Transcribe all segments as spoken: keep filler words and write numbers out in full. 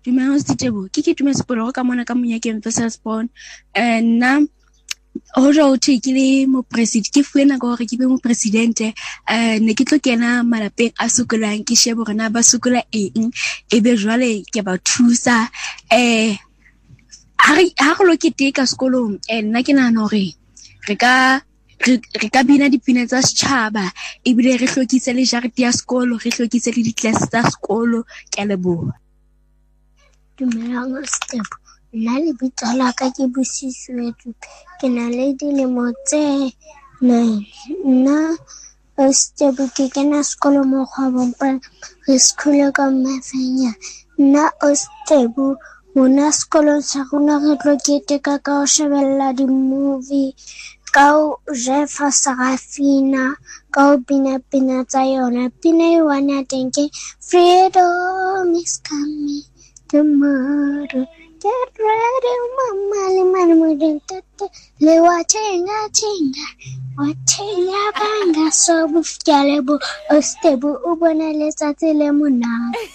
Dumelang Diteboho, ke ke Tumetse Poloro ka mona ka Monyakeng Wesselsbaai. Eh nna hoja ho thwe ke le mopresidente, ke fuwe nako hore ke be mopresidente, eh ne ke tlo kena malapeng a sokolang, ke shebe hore na ba sokola eng, ebe jwale ke ba thusa. Eh ha re ha re lo keteka sekolong, eh nna ke nahana hore re ka re re ka bina dipina tsa setjhaba, ebile re hlokise le jarete ya sekolo, re hlokise le ditlase tsa sekolo. Ke a leboha. Dumelang Step. Nna lebitso la ka ke Busisiwetso. Ke na le dilemo tse nine. Nna Step ke kena sekolo mo Kgwabong Primary School ka Mafenya. Nna Step mona sekolong sa rona re tlo keteka ka ho shebella di-movie, ka ho jefa Sarafina, ka ho bina pina tsa yona. Pina e one ya teng ke Freedom is coming tomorrow. Get ready, mama, le mane modentete, le watchenga chinga, watchenga banga so bufjalebo, Ostebo ubona letsatsi le monate.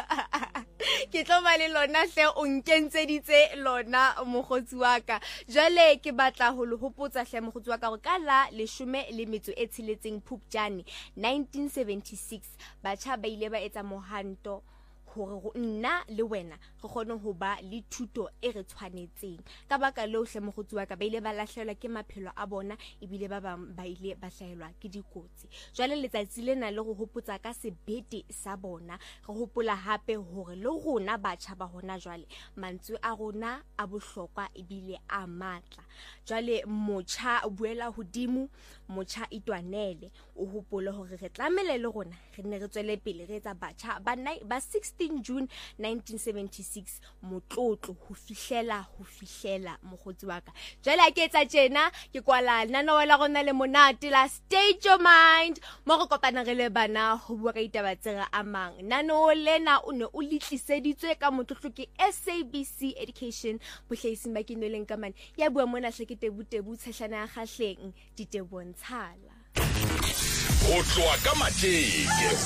Ke tlo ba le lona hle o nkentseditse lona mogotsi wa ka. Jwale ke batla ho le hopotsa hle mogotsi wa ka hore ka la leshome le metso e tsheletseng Phupjane nineteen seventy-six batjha ba ile ba etsa mohanto hore nna le wena re kgone ho ba le thuto e re tshwanetseng. Ka baka leo hle mogotsi wa ka ba ile ba lahlehelwa ke maphelo a bona, ebile ba bang ba ile ba hlahelwa ke dikotsi. Jwale letsatsi lena le go hopotsa ka sebete sa bona, re hopola hape hore le rona batjha ba hona jwale mantswe a rona a bohlokwa ebile a matla. Jwale motjha o buela hodimo, motjha itwanele, o hopole hore re tlamele le rona re ne re tswele pele re etsa batjha ba ba sixteen June nineteen seventy-six motlotlo ho fihlela ho fihlela mogotsi wa ka. Jwale a ke etsa tjena ke kwala lenaneo la rona le monate la State Your Mind mo re kopana re le bana ho bua ka ditaba tse re amang. Lenaneo lena o ne o litliseditswe ka motlotlo ke S A B C Education bohlaising ba kinoleng ka mane ya bua mona hle ke Tebutebu tshehlana ya kgahleng Diteboho Ntshala. Ho tloha ka matjeke